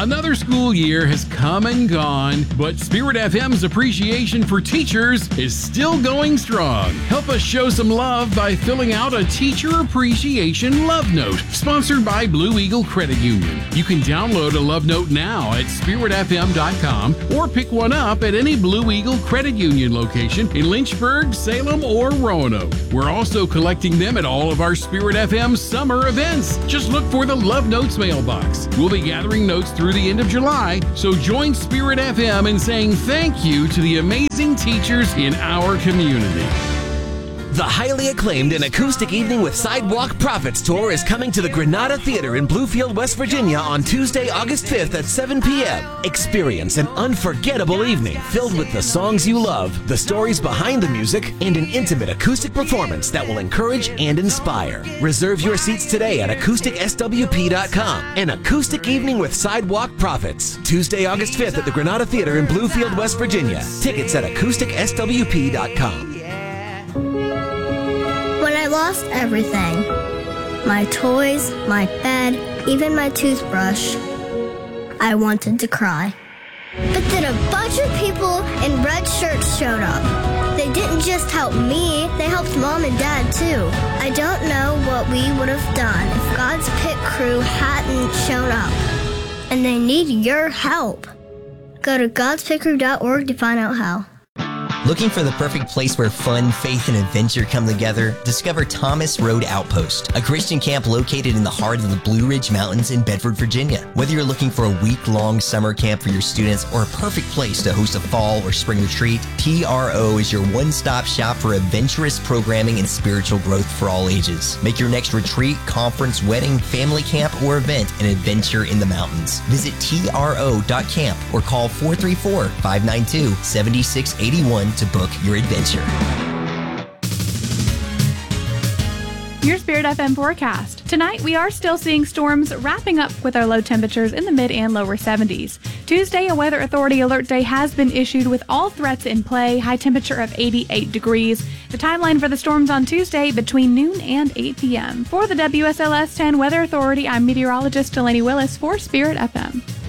Another school year has come and gone, but Spirit FM's appreciation for teachers is still going strong. Help us show some love by filling out a Teacher Appreciation Love Note, sponsored by Blue Eagle Credit Union. You can download a Love Note now at spiritfm.com or pick one up at any Blue Eagle Credit Union location in Lynchburg, Salem, or Roanoke. We're also collecting them at all of our Spirit FM summer events. Just look for the Love Notes mailbox. We'll be gathering notes through the end of July, so join Spirit FM in saying thank you to the amazing teachers in our community. The highly acclaimed and acoustic Evening with Sidewalk Prophets tour is coming to the Granada Theater in Bluefield, West Virginia on Tuesday, August 5th at 7 p.m. Experience an unforgettable evening filled with the songs you love, the stories behind the music, and an intimate acoustic performance that will encourage and inspire. Reserve your seats today at acousticswp.com. An acoustic Evening with Sidewalk Prophets. Tuesday, August 5th at the Granada Theater in Bluefield, West Virginia. Tickets at acousticswp.com. When I lost everything, my toys, my bed, even my toothbrush, I wanted to cry. But then a bunch of people in red shirts showed up. They didn't just help me, they helped Mom and Dad too. I don't know what we would have done if God's Pit crew hadn't shown up. And they need your help. Go to godspitcrew.org to find out how. Looking for the perfect place where fun, faith, and adventure come together? Discover Thomas Road Outpost, a Christian camp located in the heart of the Blue Ridge Mountains in Bedford, Virginia. Whether you're looking for a week-long summer camp for your students or a perfect place to host a fall or spring retreat, TRO is your one-stop shop for adventurous programming and spiritual growth for all ages. Make your next retreat, conference, wedding, family camp, or event an adventure in the mountains. Visit TRO.camp or call 434-592-7681 to book your adventure. Your Spirit FM forecast. Tonight, we are still seeing storms wrapping up with our low temperatures in the mid and lower 70s. Tuesday, a Weather Authority alert day has been issued with all threats in play, high temperature of 88 degrees. The timeline for the storms on Tuesday between noon and 8 p.m. For the WSLS 10 Weather Authority, I'm meteorologist Delaney Willis for Spirit FM.